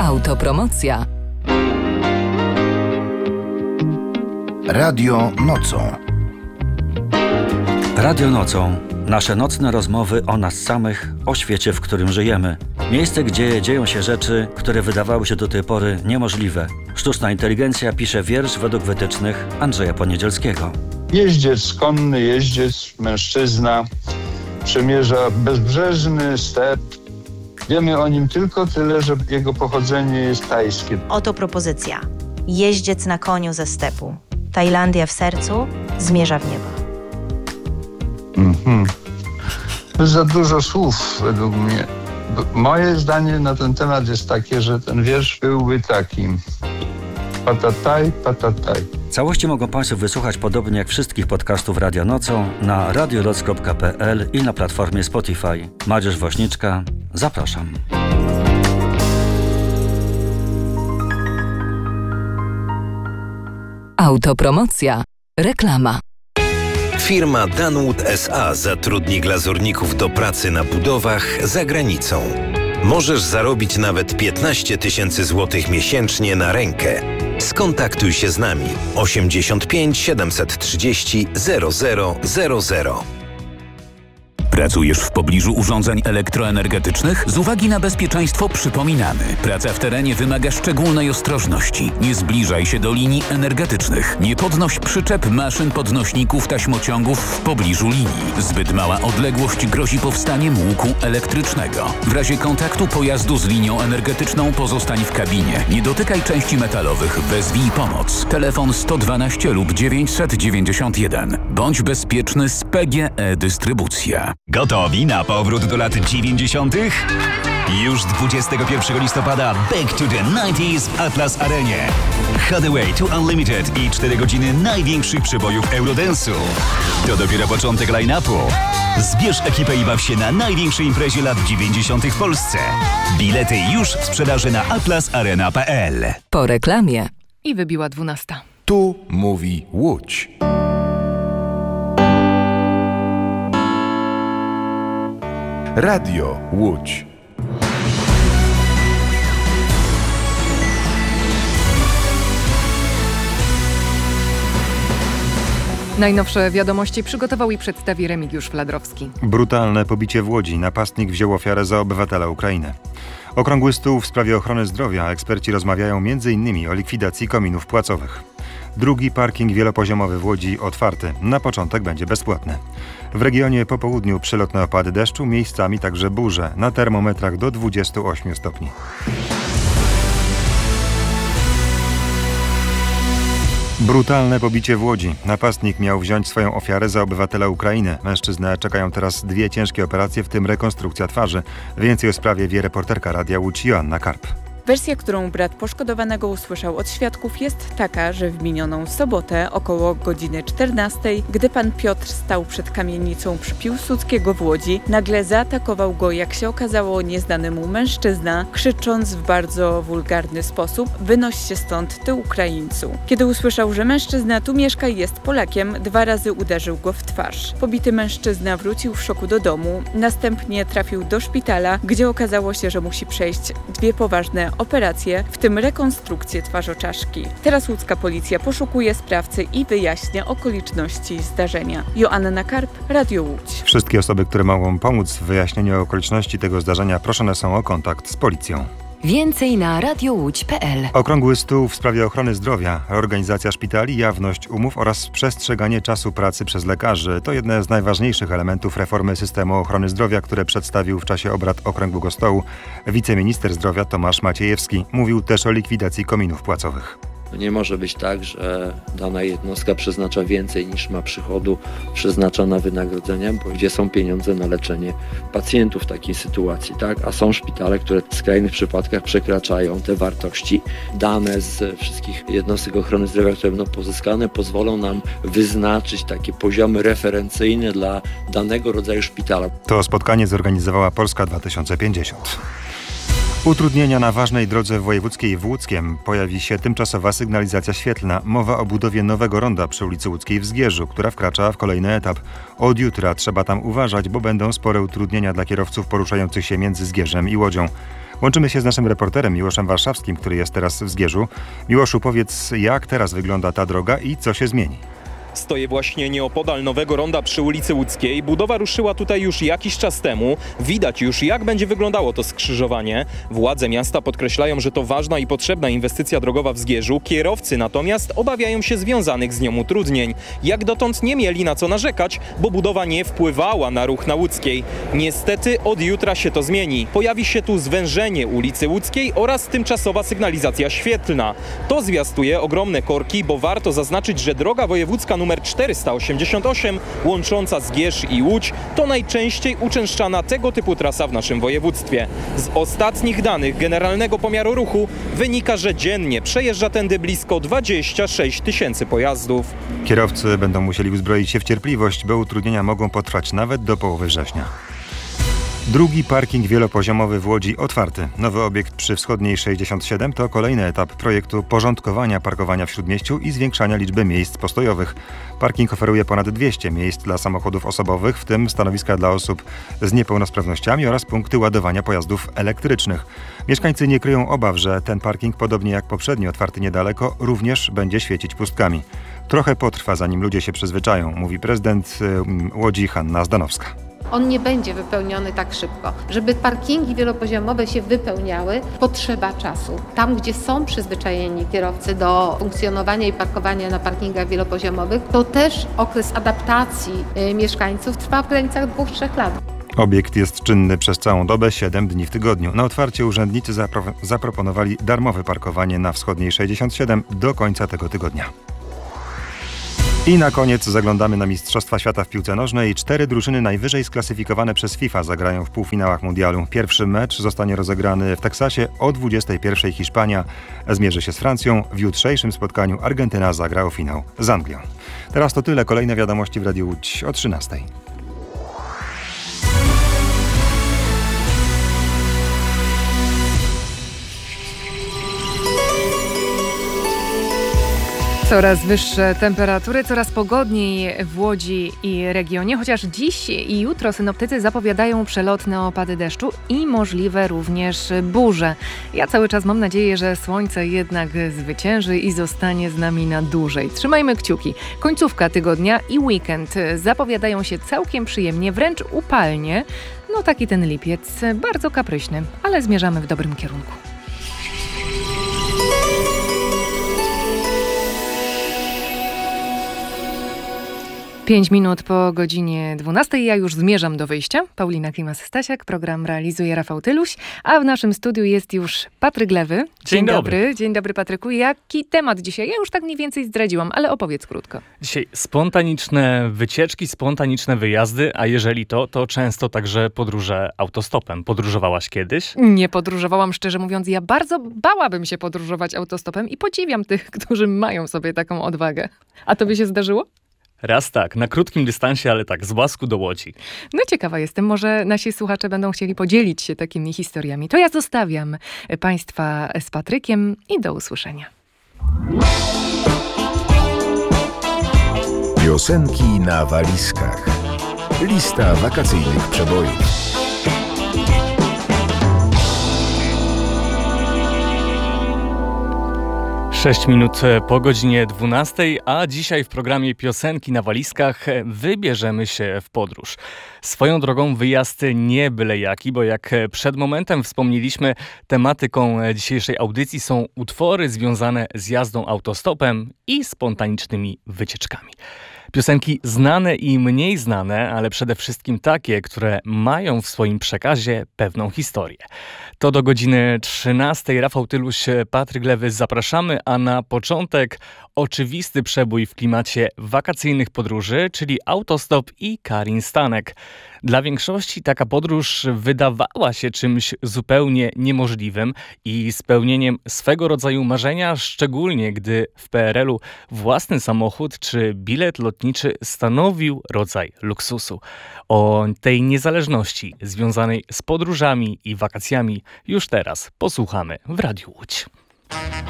Autopromocja. Radio nocą. Radio nocą. Nasze nocne rozmowy o nas samych, o świecie, w którym żyjemy. Miejsce, gdzie dzieją się rzeczy, które wydawały się do tej pory niemożliwe. Sztuczna inteligencja pisze wiersz według wytycznych Andrzeja Poniedzielskiego. Jeździec, konny jeździec, mężczyzna, przemierza bezbrzeżny step. Wiemy o nim tylko tyle, że jego pochodzenie jest tajskie. Oto propozycja. Jeździec na koniu ze stepu. Tajlandia w sercu, zmierza w niebo. To jest za dużo słów według mnie. Moje zdanie na ten temat jest takie, że ten wiersz byłby taki. Patataj, patataj. Całości mogą Państwo wysłuchać podobnie jak wszystkich podcastów Radio Nocą na radioloc.pl i na platformie Spotify. Mariusz Woźniczka, zapraszam. Autopromocja. Reklama. Firma Danwood S.A. zatrudni glazurników do pracy na budowach za granicą. Możesz zarobić nawet 15 000 złotych miesięcznie na rękę. Skontaktuj się z nami 85 730 0000. Pracujesz w pobliżu urządzeń elektroenergetycznych? Z uwagi na bezpieczeństwo przypominamy. Praca w terenie wymaga szczególnej ostrożności. Nie zbliżaj się do linii energetycznych. Nie podnoś przyczep, maszyn, podnośników, taśmociągów w pobliżu linii. Zbyt mała odległość grozi powstaniem łuku elektrycznego. W razie kontaktu pojazdu z linią energetyczną pozostań w kabinie. Nie dotykaj części metalowych. Wezwij pomoc. Telefon 112 lub 991. Bądź bezpieczny z PGE Dystrybucja. Gotowi na powrót do lat 90? Już 21 listopada Back to the 90s w Atlas Arenie. Hathaway to Unlimited i 4 godziny największych przebojów Eurodance'u. To dopiero początek line-upu. Zbierz ekipę i baw się na największej imprezie lat 90 w Polsce. Bilety już w sprzedaży na atlasarena.pl. Po reklamie. I wybiła 12. Tu mówi Łódź. Radio Łódź. Najnowsze wiadomości przygotował i przedstawi Remigiusz Fladrowski. Brutalne pobicie w Łodzi. Napastnik wziął ofiarę za obywatela Ukrainy. Okrągły stół w sprawie ochrony zdrowia. Eksperci rozmawiają m.in. o likwidacji kominów płacowych. Drugi parking wielopoziomowy w Łodzi otwarty. Na początek będzie bezpłatny. W regionie po południu przelotne opady deszczu, miejscami także burze. Na termometrach do 28 stopni. Brutalne pobicie w Łodzi. Napastnik miał wziąć swoją ofiarę za obywatela Ukrainy. Mężczyznę czekają teraz 2 ciężkie operacje, w tym rekonstrukcja twarzy. Więcej o sprawie wie reporterka Radia Łódź Joanna Karp. Wersja, którą brat poszkodowanego usłyszał od świadków, jest taka, że w minioną sobotę około godziny 14, gdy pan Piotr stał przed kamienicą przy Piłsudskiego w Łodzi, nagle zaatakował go, jak się okazało, nieznany mu mężczyzna, krzycząc w bardzo wulgarny sposób: wynoś się stąd, ty Ukraińcu. Kiedy usłyszał, że mężczyzna tu mieszka i jest Polakiem, 2 razy uderzył go w twarz. Pobity mężczyzna wrócił w szoku do domu, następnie trafił do szpitala, gdzie okazało się, że musi przejść 2 poważne operacje, w tym rekonstrukcję twarzoczaszki. Teraz łódzka policja poszukuje sprawcy i wyjaśnia okoliczności zdarzenia. Joanna Karp, Radio Łódź. Wszystkie osoby, które mogą pomóc w wyjaśnieniu okoliczności tego zdarzenia, proszone są o kontakt z policją. Więcej na radiowódź.pl. Okrągły stół w sprawie ochrony zdrowia, reorganizacja szpitali, jawność umów oraz przestrzeganie czasu pracy przez lekarzy to jedne z najważniejszych elementów reformy systemu ochrony zdrowia, które przedstawił w czasie obrad Okrągłego Stołu wiceminister zdrowia Tomasz Maciejewski. Mówił też o likwidacji kominów płacowych. Nie może być tak, że dana jednostka przeznacza więcej niż ma przychodu, przeznacza na wynagrodzenia, bo gdzie są pieniądze na leczenie pacjentów w takiej sytuacji, tak? A są szpitale, które w skrajnych przypadkach przekraczają te wartości. Dane z wszystkich jednostek ochrony zdrowia, które będą pozyskane, pozwolą nam wyznaczyć takie poziomy referencyjne dla danego rodzaju szpitala. To spotkanie zorganizowała Polska 2050. Utrudnienia na ważnej drodze wojewódzkiej w Łódzkiem. Pojawi się tymczasowa sygnalizacja świetlna. Mowa o budowie nowego ronda przy ulicy Łódzkiej w Zgierzu, która wkracza w kolejny etap. Od jutra trzeba tam uważać, bo będą spore utrudnienia dla kierowców poruszających się między Zgierzem i Łodzią. Łączymy się z naszym reporterem Miłoszem Warszawskim, który jest teraz w Zgierzu. Miłoszu, powiedz, jak teraz wygląda ta droga i co się zmieni? Stoję właśnie nieopodal Nowego Ronda przy ulicy Łódzkiej. Budowa ruszyła tutaj już jakiś czas temu. Widać już, jak będzie wyglądało to skrzyżowanie. Władze miasta podkreślają, że to ważna i potrzebna inwestycja drogowa w Zgierzu. Kierowcy natomiast obawiają się związanych z nią utrudnień. Jak dotąd nie mieli na co narzekać, bo budowa nie wpływała na ruch na Łódzkiej. Niestety od jutra się to zmieni. Pojawi się tu zwężenie ulicy Łódzkiej oraz tymczasowa sygnalizacja świetlna. To zwiastuje ogromne korki, bo warto zaznaczyć, że droga wojewódzka numer 488, łącząca Zgierz i Łódź, to najczęściej uczęszczana tego typu trasa w naszym województwie. Z ostatnich danych Generalnego Pomiaru Ruchu wynika, że dziennie przejeżdża tędy blisko 26 000 pojazdów. Kierowcy będą musieli uzbroić się w cierpliwość, bo utrudnienia mogą potrwać nawet do połowy września. Drugi parking wielopoziomowy w Łodzi otwarty. Nowy obiekt przy wschodniej 67 to kolejny etap projektu porządkowania parkowania w Śródmieściu i zwiększania liczby miejsc postojowych. Parking oferuje ponad 200 miejsc dla samochodów osobowych, w tym stanowiska dla osób z niepełnosprawnościami oraz punkty ładowania pojazdów elektrycznych. Mieszkańcy nie kryją obaw, że ten parking, podobnie jak poprzedni otwarty niedaleko, również będzie świecić pustkami. Trochę potrwa, zanim ludzie się przyzwyczają, mówi prezydent Łodzi Hanna Zdanowska. On nie będzie wypełniony tak szybko. Żeby parkingi wielopoziomowe się wypełniały, potrzeba czasu. Tam, gdzie są przyzwyczajeni kierowcy do funkcjonowania i parkowania na parkingach wielopoziomowych, to też okres adaptacji mieszkańców trwa w granicach 2-3 lat. Obiekt jest czynny przez całą dobę, 7 dni w tygodniu. Na otwarcie urzędnicy zaproponowali darmowe parkowanie na wschodniej 67 do końca tego tygodnia. I na koniec zaglądamy na Mistrzostwa Świata w piłce nożnej. 4 drużyny najwyżej sklasyfikowane przez FIFA zagrają w półfinałach mundialu. Pierwszy mecz zostanie rozegrany w Teksasie. O 21:00 Hiszpania zmierzy się z Francją. W jutrzejszym spotkaniu Argentyna zagra o finał z Anglią. Teraz to tyle. Kolejne wiadomości w Radiu Łódź o 13:00. Coraz wyższe temperatury, coraz pogodniej w Łodzi i regionie, chociaż dziś i jutro synoptycy zapowiadają przelotne opady deszczu i możliwe również burze. Ja cały czas mam nadzieję, że słońce jednak zwycięży i zostanie z nami na dłużej. Trzymajmy kciuki. Końcówka tygodnia i weekend zapowiadają się całkiem przyjemnie, wręcz upalnie. No taki ten lipiec, bardzo kapryśny, ale zmierzamy w dobrym kierunku. Pięć minut po godzinie 12:00. Ja już zmierzam do wyjścia. Paulina Klimas-Stasiak, program realizuje Rafał Tyluś, a w naszym studiu jest już Patryk Lewy. Dzień dobry. Dzień dobry, Patryku. Jaki temat dzisiaj? Ja już tak mniej więcej zdradziłam, ale opowiedz krótko. Dzisiaj spontaniczne wycieczki, spontaniczne wyjazdy, a jeżeli to często także podróże autostopem. Podróżowałaś kiedyś? Nie podróżowałam, szczerze mówiąc. Ja bardzo bałabym się podróżować autostopem i podziwiam tych, którzy mają sobie taką odwagę. A tobie się zdarzyło? Raz tak, na krótkim dystansie, ale tak z Łasku do Łodzi. No ciekawa jestem, może nasi słuchacze będą chcieli podzielić się takimi historiami. To ja zostawiam Państwa z Patrykiem i do usłyszenia. Piosenki na walizkach. Lista wakacyjnych przebojów. 6 minut po godzinie 12:00, a dzisiaj w programie Piosenki na walizkach wybierzemy się w podróż. Swoją drogą wyjazd nie byle jaki, bo jak przed momentem wspomnieliśmy, tematyką dzisiejszej audycji są utwory związane z jazdą autostopem i spontanicznymi wycieczkami. Piosenki znane i mniej znane, ale przede wszystkim takie, które mają w swoim przekazie pewną historię. To do godziny 13:00. Rafał Tyluś, Patryk Lewy, zapraszamy, a na początek oczywisty przebój w klimacie wakacyjnych podróży, czyli autostop i Karin Stanek. Dla większości taka podróż wydawała się czymś zupełnie niemożliwym i spełnieniem swego rodzaju marzenia, szczególnie gdy w PRL-u własny samochód czy bilet lotniczy stanowił rodzaj luksusu. O tej niezależności związanej z podróżami i wakacjami już teraz posłuchamy w Radiu Łódź.